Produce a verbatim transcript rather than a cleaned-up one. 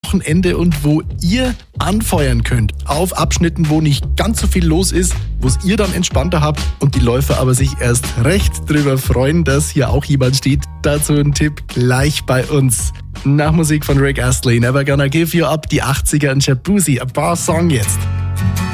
Wochenende und wo ihr anfeuern könnt auf Abschnitten, wo nicht ganz so viel los ist, wo es ihr dann entspannter habt und die Läufer aber sich erst recht drüber freuen, dass hier auch jemand steht. Dazu ein Tipp gleich bei uns. Nach Musik von Rick Astley, Never Gonna Give You Up, die achtziger und Shabuzi, ein paar Song jetzt.